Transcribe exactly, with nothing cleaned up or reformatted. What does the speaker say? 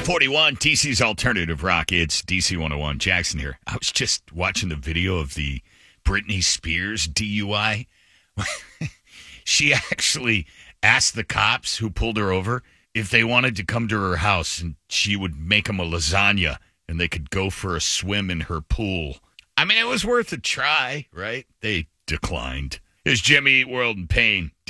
forty-one, D C's Alternative Rock. It's D C one oh one. Jackson here. I was just watching the video of the Britney Spears D U I. She actually asked the cops who pulled her over if they wanted to come to her house, and she would make them a lasagna, and they could go for a swim in her pool. I mean, it was worth a try, right? They declined. Here's Jimmy Eat World in Pain.